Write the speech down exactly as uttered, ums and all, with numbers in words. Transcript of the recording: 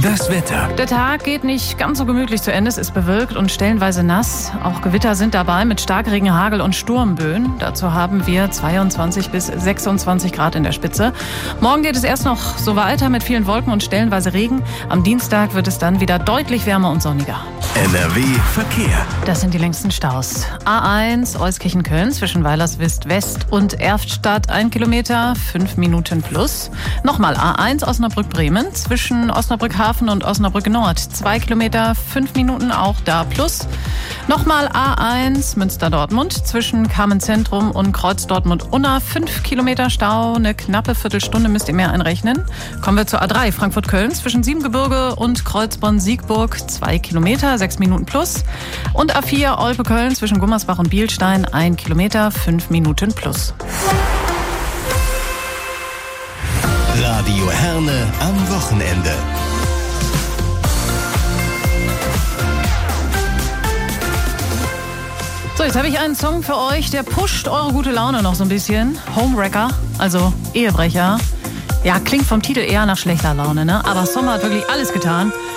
Das Wetter. Der Tag geht nicht ganz so gemütlich zu Ende. Es ist bewölkt und stellenweise nass. Auch Gewitter sind dabei mit Starkregen, Hagel und Sturmböen. Dazu haben wir zweiundzwanzig bis sechsundzwanzig Grad in der Spitze. Morgen geht es erst noch so weiter mit vielen Wolken und stellenweise Regen. Am Dienstag wird es dann wieder deutlich wärmer und sonniger. N R W Verkehr. Das sind die längsten Staus. A eins Euskirchen-Köln zwischen Weilerswist West und Erftstadt ein Kilometer, fünf Minuten plus. Nochmal A eins Osnabrück-Bremen zwischen Osnabrück-Hafen und Osnabrück-Nord. Zwei Kilometer, fünf Minuten, auch da plus. Nochmal A eins Münster-Dortmund zwischen Carmen-Zentrum und Kreuz-Dortmund-Unna. Fünf Kilometer Stau, eine knappe Viertelstunde müsst ihr mehr einrechnen. Kommen wir zur A drei Frankfurt-Köln zwischen Siebengebirge und Kreuzborn-Siegburg. Zwei Kilometer, sechs Minuten plus. Und A vier Olpe-Köln zwischen Gummersbach und Bielstein. Ein Kilometer, fünf Minuten plus. Radio Herne am Wochenende. So, jetzt habe ich einen Song für euch, der pusht eure gute Laune noch so ein bisschen. Homewrecker, also Ehebrecher. Ja, klingt vom Titel eher nach schlechter Laune, ne? Aber Sommer hat wirklich alles getan.